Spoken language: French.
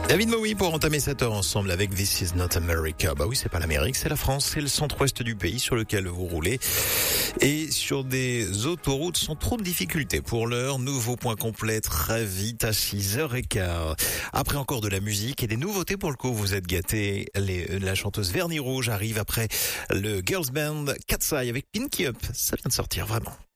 David Bowie pour entamer cette heure ensemble avec This Is Not America. Bah oui, c'est pas l'Amérique, c'est la France, c'est le centre-ouest du pays sur lequel vous roulez. Et sur des autoroutes sans trop de difficultés. Pour l'heure, nouveau point complet très vite à 6h15. Après encore de la musique et des nouveautés pour le coup, vous êtes gâtés. La chanteuse Vernis Rouge arrive après le girls band Cat's Eye avec Pinky Up. Ça vient de sortir vraiment.